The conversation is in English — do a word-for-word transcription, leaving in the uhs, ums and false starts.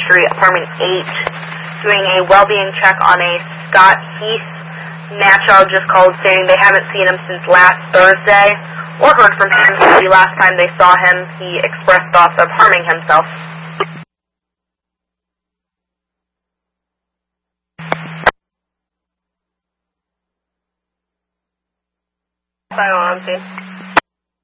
Street, apartment eight, doing a well-being check on a Scott Heath. Nashville just called saying they haven't seen him since last Thursday, or heard from him. The last time they saw him, he expressed thoughts of harming himself. Bye, Auntie.